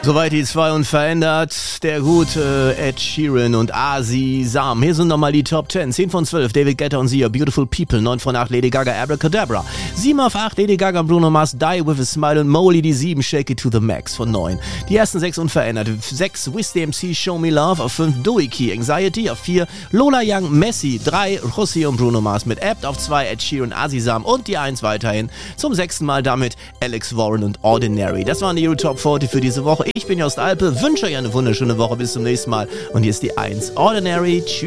Soweit die 2 unverändert. Der gute Ed Sheeran und Asi Sam. Hier sind nochmal die Top 10. 10 von 12, David Guetta und Sia, Beautiful People. 9 von 8, Lady Gaga, Abracadabra. 7 auf 8, Lady Gaga und Bruno Mars, Die With A Smile. Und Molly, die 7, Shake It To The Max von 9. Die ersten 6 unverändert. 6, Wiz DMC, Show Me Love. Auf 5, Dewey Key, Anxiety. Auf 4, Lola Young, Messi. 3, Rossi und Bruno Mars mit Apt. Auf 2, Ed Sheeran, Asi Sam. Und die 1 weiterhin zum 6. Mal damit Alex Warren und Ordinary. Das waren die Euro Top 40 für diese Woche. Ich bin Jost Alpe, wünsche euch eine wunderschöne Woche. Bis zum nächsten Mal. Und hier ist die 1. Ordinary. Tschüss.